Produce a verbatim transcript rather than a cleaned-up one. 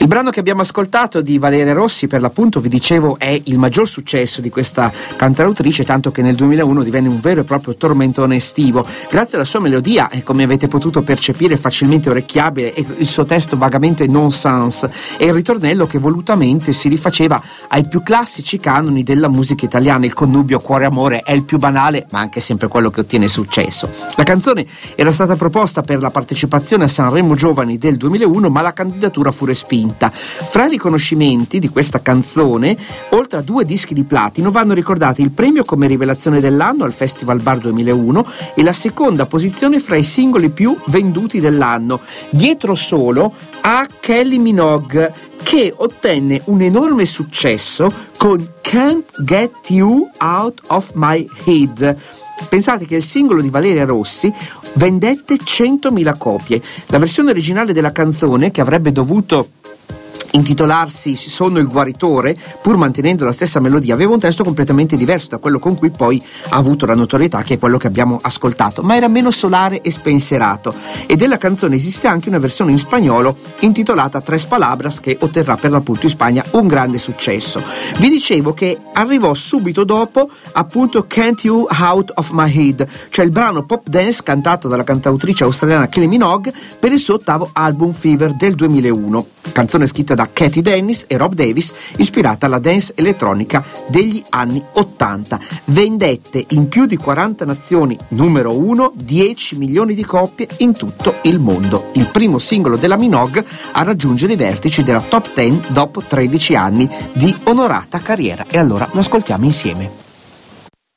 brano che abbiamo ascoltato di Valeria Rossi, per l'appunto, vi dicevo, è il maggior successo di questa cantautrice, tanto che nel duemilauno divenne un vero e proprio tormentone estivo. Grazie alla sua melodia, e come avete potuto percepire, facilmente orecchiabile, e il suo testo vagamente nonsense, e il ritornello che volutamente si rifaceva ai più classici canoni della musica italiana. Il connubio cuore-amore è il più banale, ma anche sempre quello che ottiene successo. La canzone era stata proposta per la partecipazione a Sanremo Giovani del duemilauno, ma la candidatura fu respinta. Fra i riconoscimenti di questa canzone, oltre a due dischi di platino, vanno ricordati il premio come rivelazione dell'anno al Festival Bar duemilauno e la seconda posizione fra i singoli più venduti dell'anno, dietro solo a Kylie Minogue, che ottenne un enorme successo con Can't Get You Out of My Head. Pensate che il singolo di Valeria Rossi vendette centomila copie. La versione originale della canzone, che avrebbe dovuto intitolarsi Sono il guaritore, pur mantenendo la stessa melodia, aveva un testo completamente diverso da quello con cui poi ha avuto la notorietà, che è quello che abbiamo ascoltato, ma era meno solare e spensierato. E della canzone esiste anche una versione in spagnolo intitolata Tres Palabras, che otterrà per l'appunto in Spagna un grande successo. Vi dicevo che arrivò subito dopo appunto Can't You Out of My Head, cioè il brano pop dance cantato dalla cantautrice australiana Kylie Minogue per il suo ottavo album Fever del duemilauno, canzone scritta da Katie Dennis e Rob Davis, ispirata alla dance elettronica degli anni ottanta. Vendette in più di quaranta nazioni, numero uno, dieci milioni di copie in tutto il mondo. Il primo singolo della Minogue a raggiungere i vertici della top dieci dopo tredici anni di onorata carriera. E allora lo ascoltiamo insieme.